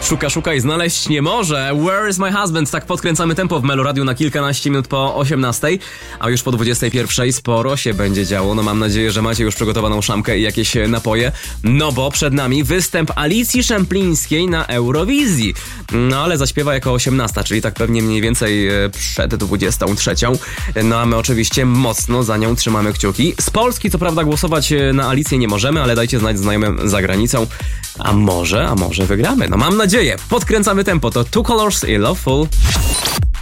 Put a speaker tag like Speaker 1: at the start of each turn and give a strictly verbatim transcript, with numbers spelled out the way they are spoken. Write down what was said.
Speaker 1: Szuka, szuka i znaleźć nie może. Where is my husband? Tak podkręcamy tempo w Meloradiu na kilkanaście minut po osiemnastej, a już po dwudziestej pierwszej sporo się będzie działo. No mam nadzieję, że macie już przygotowaną szamkę i jakieś napoje, no bo przed nami występ Alicji Szemplińskiej na Eurowizji. No ale zaśpiewa jako osiemnasta, czyli tak pewnie mniej więcej przed dwudziestą trzecią. No a my oczywiście mocno za nią trzymamy kciuki. Z Polski co prawda głosować na Alicję nie możemy, ale dajcie znać znajomym za granicą. A może, a może wygramy. No mam nadzieję. Podkręcamy tempo. To Two Colors i Loveful.